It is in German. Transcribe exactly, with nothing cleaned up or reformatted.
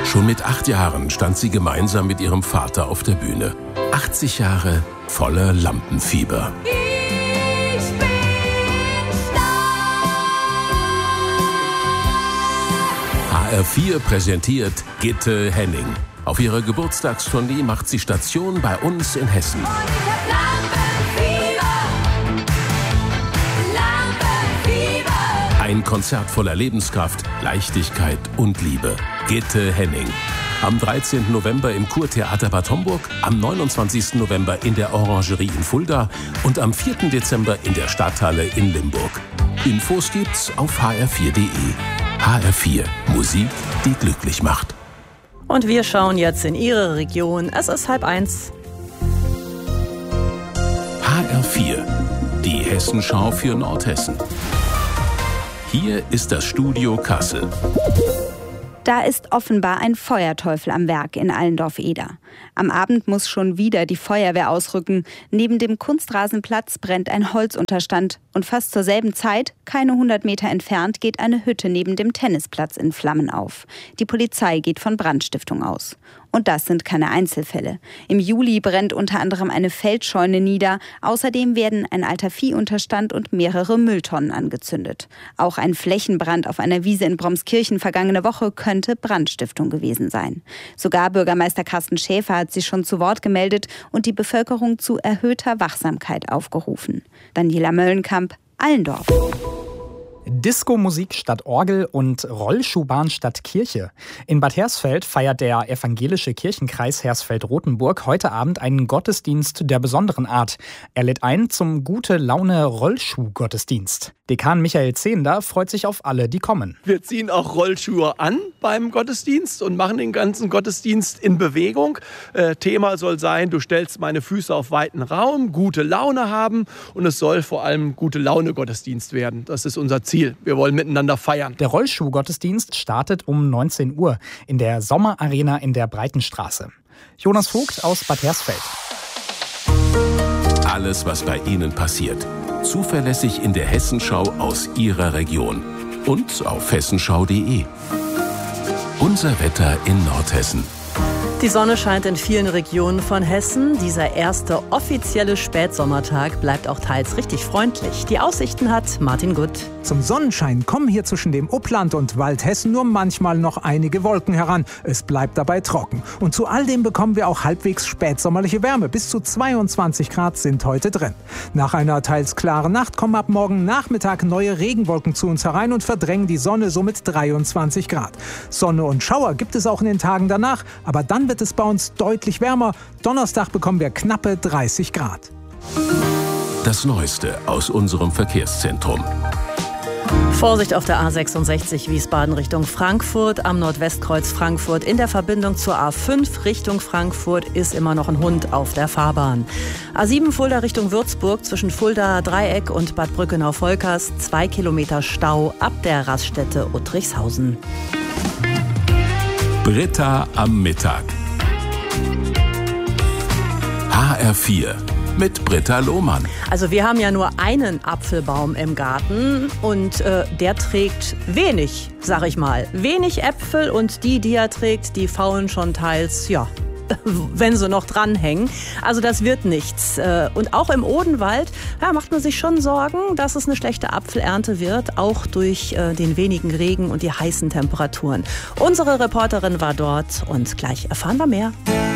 Schon mit acht Jahren stand sie gemeinsam mit ihrem Vater auf der Bühne. achtzig Jahre voller Lampenfieber. Ich bin H R vier präsentiert Gitte Henning. Auf ihrer Geburtstagstournee macht sie Station bei uns in Hessen. Und ich hab Lampenfieber. Lampenfieber. Ein Konzert voller Lebenskraft, Leichtigkeit und Liebe. Gitte Henning. Am dreizehnten November im Kurtheater Bad Homburg, am neunundzwanzigsten November in der Orangerie in Fulda und am vierten Dezember in der Stadthalle in Limburg. Infos gibt's auf h r vier punkt de. H R vier. Musik, die glücklich macht. Und wir schauen jetzt in Ihre Region. Es ist halb eins. H R vier. Die Hessenschau für Nordhessen. Hier ist das Studio Kassel. Da ist offenbar ein Feuerteufel am Werk in Allendorf-Eder. Am Abend muss schon wieder die Feuerwehr ausrücken. Neben dem Kunstrasenplatz brennt ein Holzunterstand. Und fast zur selben Zeit, keine hundert Meter entfernt, geht eine Hütte neben dem Tennisplatz in Flammen auf. Die Polizei geht von Brandstiftung aus. Und das sind keine Einzelfälle. Im Juli brennt unter anderem eine Feldscheune nieder. Außerdem werden ein alter Viehunterstand und mehrere Mülltonnen angezündet. Auch ein Flächenbrand auf einer Wiese in Bromskirchen vergangene Woche könnte Brandstiftung gewesen sein. Sogar Bürgermeister Carsten Schäfer hat sich schon zu Wort gemeldet und die Bevölkerung zu erhöhter Wachsamkeit aufgerufen. Daniela Möllenkamp, Allendorf. Disco-Musik statt Orgel und Rollschuhbahn statt Kirche. In Bad Hersfeld feiert der evangelische Kirchenkreis Hersfeld-Rotenburg heute Abend einen Gottesdienst der besonderen Art. Er lädt ein zum Gute-Laune-Rollschuh-Gottesdienst. Dekan Michael Zehnder freut sich auf alle, die kommen. Wir ziehen auch Rollschuhe an beim Gottesdienst und machen den ganzen Gottesdienst in Bewegung. Äh, Thema soll sein, du stellst meine Füße auf weiten Raum, gute Laune haben und es soll vor allem Gute-Laune-Gottesdienst werden. Das ist unser Ziel. Wir wollen miteinander feiern. Der Rollschuh-Gottesdienst startet um neunzehn Uhr in der Sommerarena in der Breitenstraße. Jonas Vogt aus Bad Hersfeld. Alles, was bei Ihnen passiert. Zuverlässig in der Hessenschau aus Ihrer Region. Und auf hessenschau punkt de. Unser Wetter in Nordhessen. Die Sonne scheint in vielen Regionen von Hessen. Dieser erste offizielle Spätsommertag bleibt auch teils richtig freundlich. Die Aussichten hat Martin Gutt. Zum Sonnenschein kommen hier zwischen dem Upland und Waldhessen nur manchmal noch einige Wolken heran. Es bleibt dabei trocken. Und zu all dem bekommen wir auch halbwegs spätsommerliche Wärme. Bis zu zweiundzwanzig Grad sind heute drin. Nach einer teils klaren Nacht kommen ab morgen Nachmittag neue Regenwolken zu uns herein und verdrängen die Sonne somit dreiundzwanzig Grad. Sonne und Schauer gibt es auch in den Tagen danach, aber dann wird es bei uns deutlich wärmer. Donnerstag bekommen wir knappe dreißig Grad. Das Neueste aus unserem Verkehrszentrum. Vorsicht auf der A sechsundsechzig Wiesbaden Richtung Frankfurt. Am Nordwestkreuz Frankfurt in der Verbindung zur A fünf Richtung Frankfurt ist immer noch ein Hund auf der Fahrbahn. A sieben Fulda Richtung Würzburg zwischen Fulda Dreieck und Bad Brückenau-Volkers. Zwei Kilometer Stau ab der Raststätte Uttrichshausen. Britta am Mittag. H R vier mit Britta Lohmann. Also wir haben ja nur einen Apfelbaum im Garten und äh, der trägt wenig, sag ich mal. Wenig Äpfel und die, die er trägt, die faulen schon teils, ja, wenn sie noch dranhängen. Also das wird nichts. Und auch im Odenwald ja, macht man sich schon Sorgen, dass es eine schlechte Apfelernte wird, auch durch äh, den wenigen Regen und die heißen Temperaturen. Unsere Reporterin war dort und gleich erfahren wir mehr.